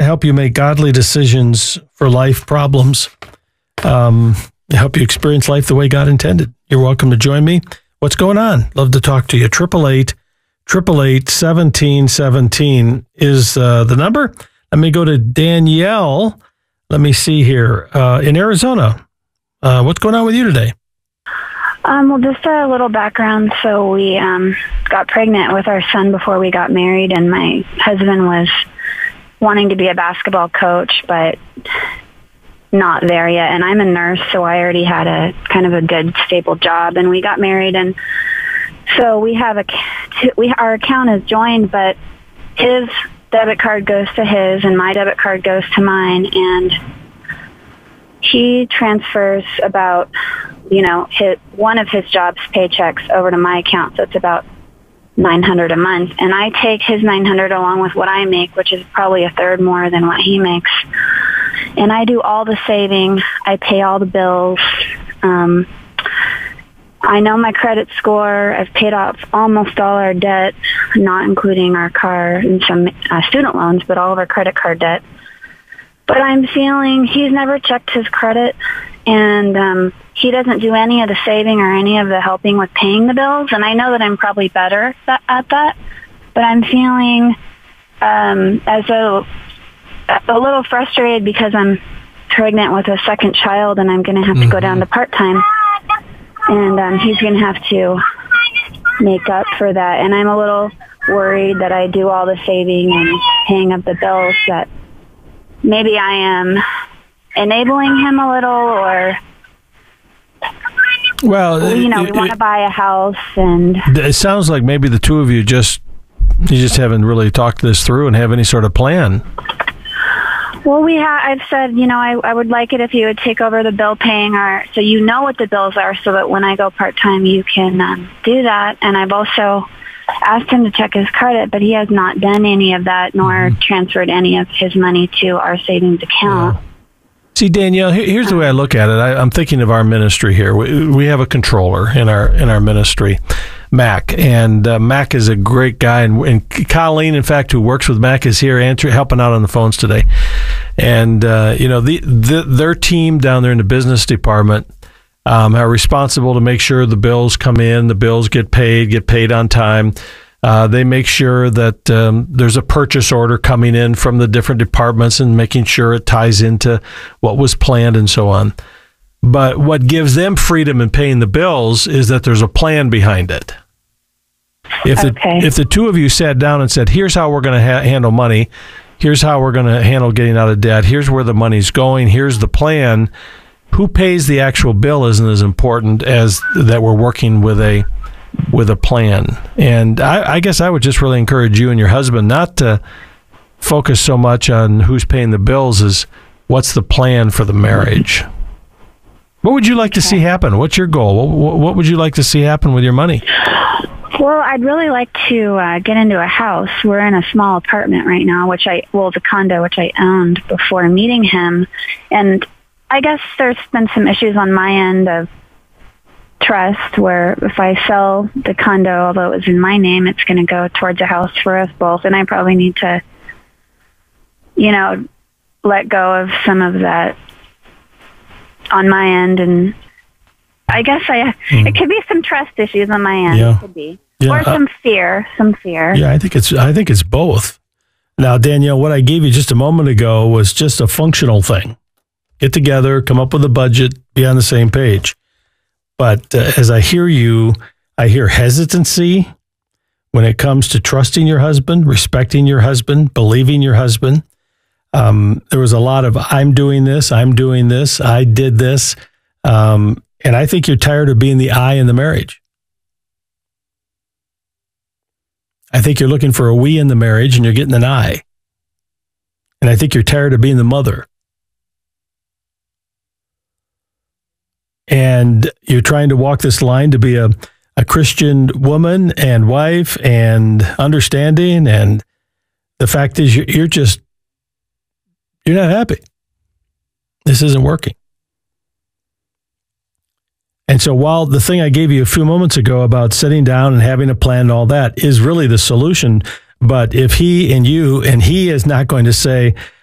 help you make godly decisions for life problems, help you experience life the way God intended. You're welcome to join me. What's going on? Love to talk to you. 888-888-1717 is the number. Let me go to Danielle. Let me see here. In Arizona, what's going on with you today? Well, just a little background. So we got pregnant with our son before we got married, and my husband was wanting to be a basketball coach, but not there yet. And I'm a nurse, so I already had a kind of a good, stable job. And we got married, and so we have our account is joined, but his debit card goes to his, and my debit card goes to mine, and he transfers about, one of his job's paychecks over to my account, so it's about $900 a month, and I take his $900 along with what I make, which is probably a third more than what he makes, and I do all the saving. I pay all the bills. I know my credit score. I've paid off almost all our debt, not including our car and some student loans, but all of our credit card debt. But I'm feeling he's never checked his credit, and he doesn't do any of the saving or any of the helping with paying the bills. And I know that I'm probably better at that, but I'm feeling as a little frustrated because I'm pregnant with a second child, and I'm going to have to go down to part-time, and he's going to have to make up for that. And I'm a little worried that I do all the saving and paying up the bills, that maybe I am enabling him a little, or, well, we want to buy a house, and it sounds like maybe the two of you just haven't really talked this through and have any sort of plan. Well, I've said, I would like it if you would take over the bill paying, so you know what the bills are, so that when I go part-time, you can do that. And I've also asked him to check his credit, but he has not done any of that, nor transferred any of his money to our savings account. Yeah. See, Danielle, here's the way I look at it. I'm thinking of our ministry here. We have a controller in our ministry, Mac, and Mac is a great guy. And Colleen, in fact, who works with Mac, is here helping out on the phones today. And their team down there in the business department are responsible to make sure the bills come in, the bills get paid on time. They make sure that there's a purchase order coming in from the different departments and making sure it ties into what was planned and so on. But what gives them freedom in paying the bills is that there's a plan behind it. If the two of you sat down and said, here's how we're going to handle money, here's how we're going to handle getting out of debt, here's where the money's going, here's the plan, who pays the actual bill isn't as important as that we're working with a plan. And I guess I would just really encourage you and your husband not to focus so much on who's paying the bills as what's the plan for the marriage. What would you like to see happen? What's your goal? What would you like to see happen with your money? Well, I'd really like to get into a house. We're in a small apartment right now, the condo, which I owned before meeting him. And I guess there's been some issues on my end of trust, where if I sell the condo, although it was in my name, it's going to go towards a house for us both. And I probably need to, let go of some of that on my end. And I guess it could be some trust issues on my end. Yeah. It could be. Yeah. Or some fear. Yeah, I think it's both. Now, Danielle, what I gave you just a moment ago was just a functional thing. Get together, come up with a budget, be on the same page. But as I hear you, I hear hesitancy when it comes to trusting your husband, respecting your husband, believing your husband. There was a lot of, I'm doing this, I did this. And I think you're tired of being the I in the marriage. I think you're looking for a we in the marriage and you're getting an I. And I think you're tired of being the mother. And you're trying to walk this line to be a Christian woman and wife and understanding. And the fact is you're not happy. This isn't working. And so while the thing I gave you a few moments ago about sitting down and having a plan and all that is really the solution, but if he and you, and he is not going to say,